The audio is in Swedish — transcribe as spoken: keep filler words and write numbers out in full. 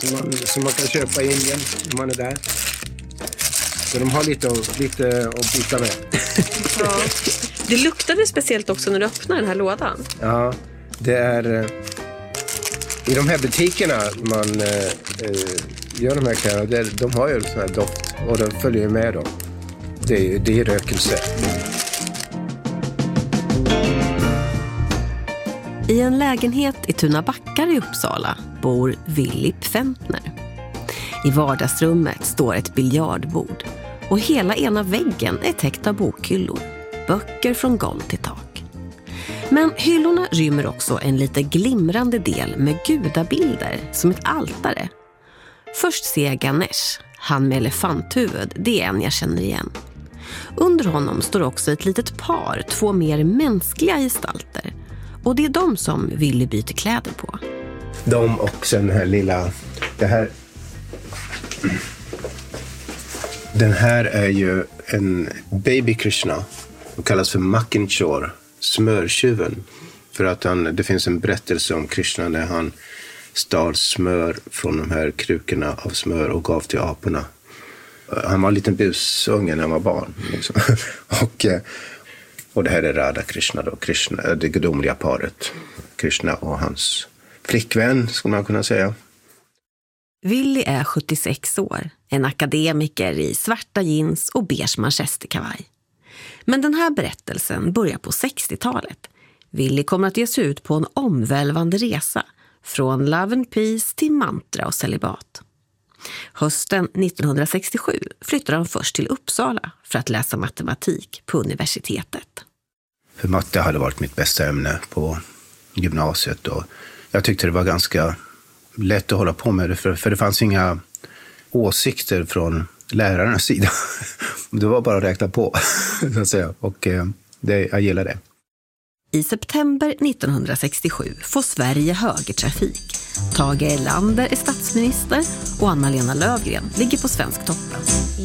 som man, som man kan köpa i Indien när man är där. Så de har lite, lite att byta med. Ja. Det luktade speciellt också när du öppnade den här lådan. Ja, det är... I de här butikerna man eh, gör de här kläderna, det, de har ju sån här doft och de följer med dem. Det, det är rökelse. I en lägenhet i Tunabackar i Uppsala bor Willy Pfentner. I vardagsrummet står ett biljardbord och hela ena väggen är täckt av bokhyllor. Böcker från golv till tak. Men hyllorna rymmer också en lite glimrande del med gudabilder som ett altare. Först ser jag Ganesh, han med elefanthuvud, det är en jag känner igen. Under honom står också ett litet par, två mer mänskliga gestalter. Och det är de som Willy byter kläder på. De och sen den här lilla... Det här, den här är ju en baby Krishna. Det kallas för Makinchor, smörtjuven. För att han, det finns en berättelse om Krishna när han stal smör från de här krukorna av smör och gav till aporna. Han var en liten busunge när han var barn. Liksom. och, och det här är Radha Krishna då, Krishna, det gudomliga paret. Krishna och hans flickvän, skulle man kunna säga. Willy är sjuttiosex år, en akademiker i svarta jeans och beige manchesterkavaj. Men den här berättelsen börjar på sextiotalet. Willy kommer att ge sig ut på en omvälvande resa, från love and peace till mantra och celibat. Hösten nittonhundrasextiosju flyttar han först till Uppsala för att läsa matematik på universitetet. För matte hade varit mitt bästa ämne på gymnasiet och jag tyckte det var ganska lätt att hålla på med det för, för det fanns inga åsikter från lärarnas sida. Det var bara att räkna på, så att säga. Och eh, det, jag gillar det. I september nittonhundrasextiosju får Sverige högertrafik. Tage Erlander är statsminister och Anna-Lena Löfgren ligger på svensk toppen.